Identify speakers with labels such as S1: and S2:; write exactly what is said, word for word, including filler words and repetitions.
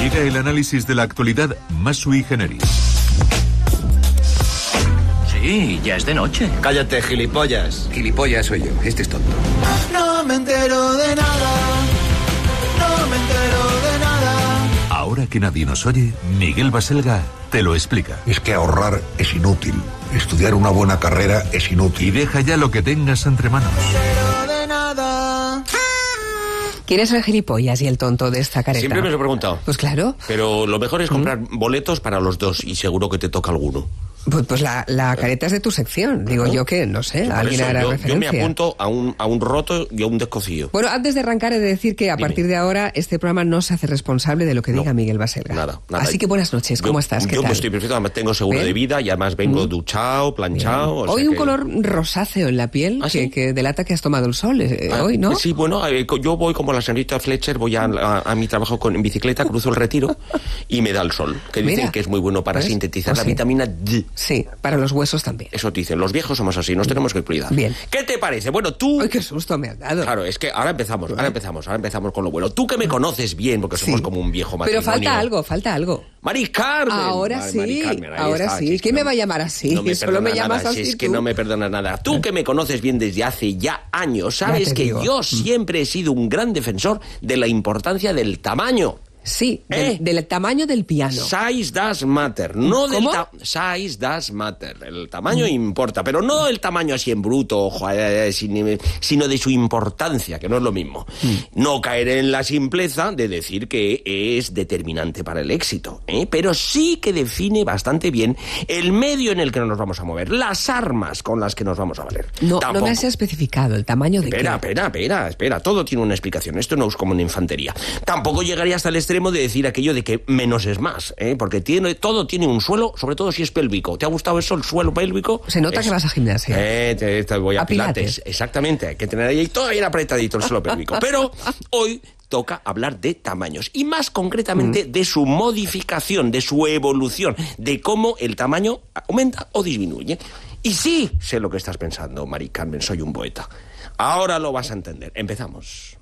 S1: Llega el análisis de la actualidad más sui generis.
S2: Sí, ya es de noche.
S3: Cállate, gilipollas.
S4: Gilipollas soy yo, este es tonto.
S5: No me entero de nada, no me entero de nada.
S1: Ahora que nadie nos oye, Miguel Baselga te lo explica.
S6: Es que ahorrar es inútil. Estudiar una buena carrera es inútil.
S1: Y deja ya lo que tengas entre manos.
S5: No me entero de nada.
S7: ¿Quién es el gilipollas y el tonto de esta careta?
S3: Siempre me lo he preguntado.
S7: Pues claro.
S3: Pero lo mejor es comprar ¿Mm? boletos para los dos y seguro que te toca alguno.
S7: Pues, pues la, la careta es de tu sección. Digo ¿no? yo que, no sé,
S3: Por
S7: alguien
S3: eso,
S7: hará
S3: yo,
S7: referencia.
S3: Yo me apunto a un, a un roto y a un descosido.
S7: Bueno, antes de arrancar he de decir que a
S3: Dime.
S7: partir de ahora este programa no se hace responsable de lo que
S3: No,
S7: diga Miguel Baselga.
S3: Nada, nada.
S7: Así que buenas noches, ¿cómo
S3: yo,
S7: estás? ¿Qué
S3: yo
S7: tal?
S3: me estoy perfecto, además tengo seguro
S7: ¿Bien?
S3: de vida y además vengo
S7: ¿Mm?
S3: duchado, planchado. O
S7: Hoy
S3: sea
S7: un
S3: que...
S7: color rosáceo en la piel
S3: ¿Ah,
S7: que,
S3: sí?
S7: que delata que has tomado el sol eh,
S3: Ah,
S7: hoy, ¿no?
S3: Sí, bueno, eh, yo voy como la señorita Fletcher, voy a, a, a mi trabajo con, en bicicleta, cruzo el Retiro y me da el sol, que dicen
S7: Mira,
S3: que es muy bueno para
S7: ¿ves?
S3: sintetizar
S7: Pues
S3: la
S7: sí.
S3: vitamina D.
S7: Sí, para los huesos también.
S3: Eso te dicen, los viejos somos así, nos tenemos que cuidar.
S7: Bien.
S3: ¿Qué te parece? Bueno, tú...
S7: ¡Ay, qué susto me has dado!
S3: Claro, es que ahora empezamos, ahora empezamos, ahora empezamos con lo bueno. Tú que me conoces bien, porque somos
S7: Sí.
S3: como un viejo matrimonio.
S7: Pero falta algo, falta algo.
S3: Mari Carmen.
S7: Ahora
S3: Vale,
S7: sí,
S3: Mari Carmen, ahí
S7: ahora
S3: está,
S7: sí.
S3: si es que
S7: ¿Quién
S3: no-
S7: me va a llamar así?
S3: No me
S7: Solo me
S3: perdona
S7: llamas
S3: nada,
S7: así
S3: si es que
S7: tú.
S3: no me perdona nada. Tú que me conoces bien desde hace ya años, sabes
S7: te
S3: que
S7: digo.
S3: yo siempre he sido un gran defensor de la importancia del tamaño.
S7: Sí, del,
S3: ¿Eh?
S7: del tamaño del piano.
S3: Size does matter, no del
S7: ¿Cómo?
S3: ta- size does matter. El tamaño importa, pero no el tamaño así en bruto, joder, sin- sino de su importancia, que no es lo mismo. No caer en la simpleza de decir que es determinante para el éxito, ¿eh? Pero sí que define bastante bien el medio en el que nos vamos a mover, las armas con las que nos vamos a valer.
S7: No, no
S3: Tampoco-
S7: me has especificado el tamaño de
S3: Espera,
S7: qué.
S3: espera, espera, espera. Todo tiene una explicación. Esto no es como una infantería. Tampoco llegaría hasta el extremo de decir aquello de que menos es más, ¿eh? Porque tiene, todo tiene un suelo, sobre todo si es pélvico. ¿Te ha gustado eso, el suelo pélvico?
S7: Se nota
S3: Es-
S7: que vas a gimnasia.
S3: Eh, te, te voy a,
S7: A
S3: pilates.
S7: pilates.
S3: Exactamente. Hay que tener ahí todo bien apretadito el suelo pélvico. Pero hoy toca hablar de tamaños y más concretamente
S7: Mm.
S3: de su modificación, de su evolución, de cómo el tamaño aumenta o disminuye. Y sí, sé lo que estás pensando, Mari Carmen, soy un poeta. Ahora lo vas a entender. Empezamos.